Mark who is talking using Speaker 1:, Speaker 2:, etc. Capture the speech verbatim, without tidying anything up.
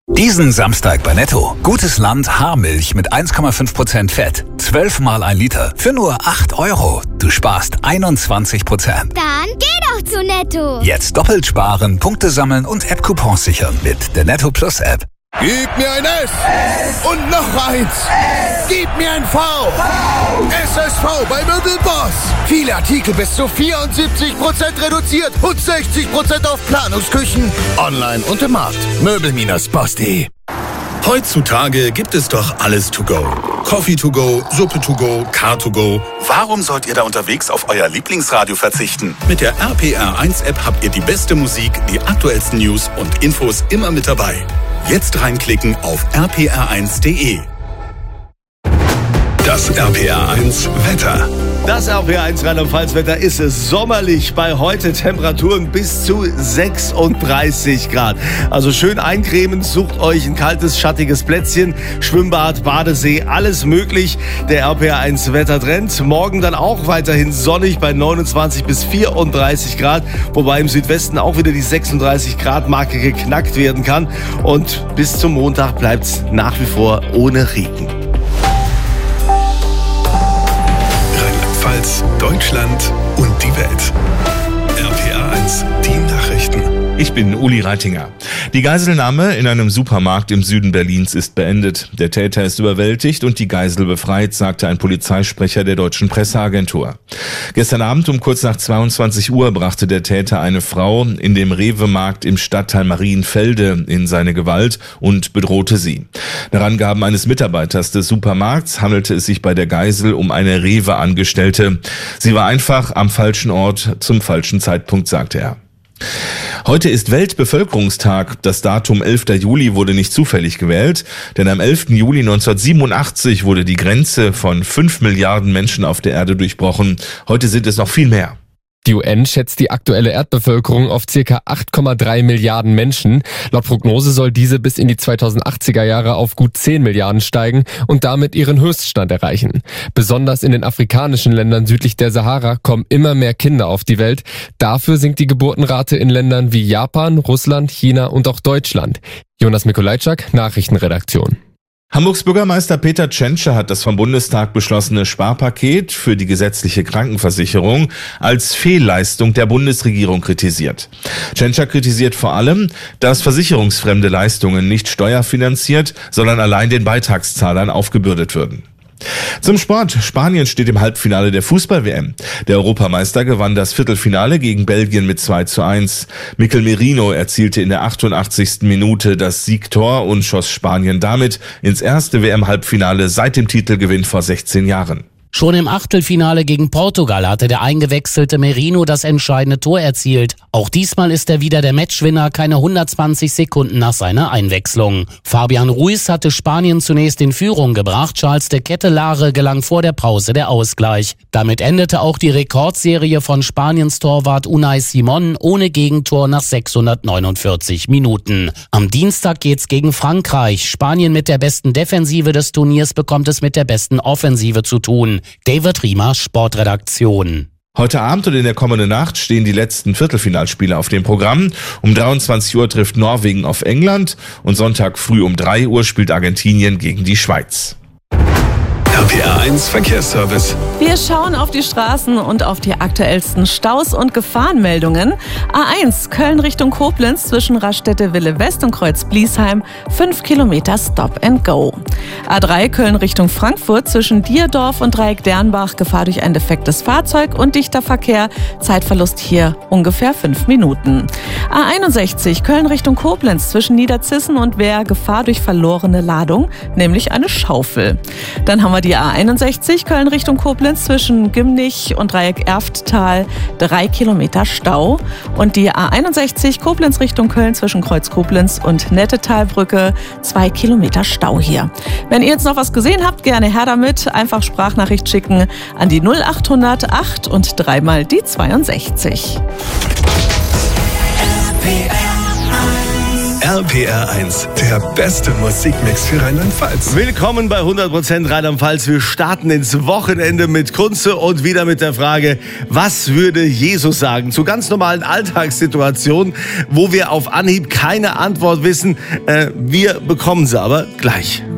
Speaker 1: Diesen Samstag bei Netto. Gutes Land Haarmilch mit eins Komma fünf Prozent Fett. zwölf mal ein Liter für nur acht Euro. Du sparst einundzwanzig Prozent.
Speaker 2: Dann geh doch zu Netto.
Speaker 1: Jetzt doppelt sparen, Punkte sammeln und App-Coupons sichern mit der Netto Plus App.
Speaker 3: Gib mir ein S. S. Und noch eins. S. Gib mir ein V. V. S S V bei Möbelboss. Viele Artikel bis zu vierundsiebzig Prozent reduziert und sechzig Prozent auf Planungsküchen. Online und im Markt. Möbel Boss punkt de.
Speaker 4: Heutzutage gibt es doch alles to go. Coffee to go, Suppe to go, Car to go. Warum sollt ihr da unterwegs auf euer Lieblingsradio verzichten? Mit der R P R eins App habt ihr die beste Musik, die aktuellsten News und Infos immer mit dabei. Jetzt reinklicken auf r p r eins punkt de. Das R P R eins Wetter.
Speaker 5: Das R P R eins Rheinland-Pfalz-Wetter ist es sommerlich bei heute Temperaturen bis zu sechsunddreißig Grad. Also schön eincremen, sucht euch ein kaltes, schattiges Plätzchen, Schwimmbad, Badesee, alles möglich. Der R P R eins Wettertrend. Morgen dann auch weiterhin sonnig bei neunundzwanzig bis vierunddreißig Grad, wobei im Südwesten auch wieder die sechsunddreißig Grad Marke geknackt werden kann. Und bis zum Montag bleibt es nach wie vor ohne Regen.
Speaker 4: Deutschland und die Welt. R P R eins, die Nachrichten.
Speaker 6: Ich bin Uli Reitinger. Die Geiselnahme in einem Supermarkt im Süden Berlins ist beendet. Der Täter ist überwältigt und die Geisel befreit, sagte ein Polizeisprecher der deutschen Presseagentur. Gestern Abend um kurz nach zweiundzwanzig Uhr brachte der Täter eine Frau in dem Rewe-Markt im Stadtteil Marienfelde in seine Gewalt und bedrohte sie. Nach Angaben eines Mitarbeiters des Supermarkts handelte es sich bei der Geisel um eine Rewe-Angestellte. Sie war einfach am falschen Ort zum falschen Zeitpunkt, sagte er. Heute ist Weltbevölkerungstag. Das Datum elfter Juli wurde nicht zufällig gewählt, denn am elften Juli neunzehnhundertsiebenundachtzig wurde die Grenze von fünf Milliarden Menschen auf der Erde durchbrochen. Heute sind es noch viel mehr.
Speaker 7: Die U N schätzt die aktuelle Erdbevölkerung auf ca. acht Komma drei Milliarden Menschen. Laut Prognose soll diese bis in die zweitausendachtziger Jahre auf gut zehn Milliarden steigen und damit ihren Höchststand erreichen. Besonders in den afrikanischen Ländern südlich der Sahara kommen immer mehr Kinder auf die Welt. Dafür sinkt die Geburtenrate in Ländern wie Japan, Russland, China und auch Deutschland. Jonas Mikolajczak, Nachrichtenredaktion.
Speaker 6: Hamburgs Bürgermeister Peter Tschentscher hat das vom Bundestag beschlossene Sparpaket für die gesetzliche Krankenversicherung als Fehlleistung der Bundesregierung kritisiert. Tschentscher kritisiert vor allem, dass versicherungsfremde Leistungen nicht steuerfinanziert, sondern allein den Beitragszahlern aufgebürdet würden. Zum Sport. Spanien steht im Halbfinale der Fußball-W M. Der Europameister gewann das Viertelfinale gegen Belgien mit zwei zu eins. Mikel Merino erzielte in der achtundachtzigsten Minute das Siegtor und schoss Spanien damit ins erste W M-Halbfinale seit dem Titelgewinn vor sechzehn Jahren.
Speaker 8: Schon im Achtelfinale gegen Portugal hatte der eingewechselte Merino das entscheidende Tor erzielt. Auch diesmal ist er wieder der Matchwinner, keine hundertzwanzig Sekunden nach seiner Einwechslung. Fabian Ruiz hatte Spanien zunächst in Führung gebracht, Charles de Kettelare gelang vor der Pause der Ausgleich. Damit endete auch die Rekordserie von Spaniens Torwart Unai Simon ohne Gegentor nach sechshundertneunundvierzig Minuten. Am Dienstag geht's gegen Frankreich. Spanien mit der besten Defensive des Turniers bekommt es mit der besten Offensive zu tun. David Riemer, Sportredaktion.
Speaker 6: Heute Abend und in der kommenden Nacht stehen die letzten Viertelfinalspiele auf dem Programm. Um dreiundzwanzig Uhr trifft Norwegen auf England und Sonntag früh um drei Uhr spielt Argentinien gegen die Schweiz.
Speaker 4: R P R eins Verkehrsservice.
Speaker 9: Wir schauen auf die Straßen und auf die aktuellsten Staus und Gefahrenmeldungen. A eins Köln Richtung Koblenz zwischen Raststätte-Wille West und Kreuz-Bliesheim, fünf Kilometer Stop and Go. A drei Köln Richtung Frankfurt zwischen Dierdorf und Dreieck-Dernbach, Gefahr durch ein defektes Fahrzeug und dichter Verkehr, Zeitverlust hier ungefähr fünf Minuten. A einundsechzig Köln Richtung Koblenz zwischen Niederzissen und Wehr, Gefahr durch verlorene Ladung, nämlich eine Schaufel. Dann haben wir die A einundsechzig Köln Richtung Koblenz zwischen Gimnich und Dreieck-Erfttal, drei Kilometer Stau. Und die A einundsechzig Koblenz Richtung Köln zwischen Kreuz Koblenz und Nettetalbrücke, zwei Kilometer Stau hier. Wenn ihr jetzt noch was gesehen habt, gerne her damit. Einfach Sprachnachricht schicken an die null achthundert acht und dreimal die zweiundsechzig.
Speaker 4: R
Speaker 10: R P R eins, der beste Musikmix für Rheinland-Pfalz.
Speaker 5: Willkommen bei hundert Prozent Rheinland-Pfalz. Wir starten ins Wochenende mit Kunze und wieder mit der Frage, was würde Jesus sagen? Zu ganz normalen Alltagssituationen, wo wir auf Anhieb keine Antwort wissen. Äh, wir bekommen sie aber gleich.